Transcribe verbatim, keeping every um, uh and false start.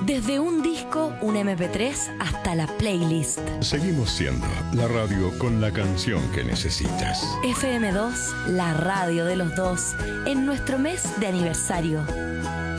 Desde un disco, un eme pe tres, hasta la playlist. Seguimos siendo la radio con la canción que necesitas. efe eme dos, la radio de los dos, en nuestro mes de aniversario.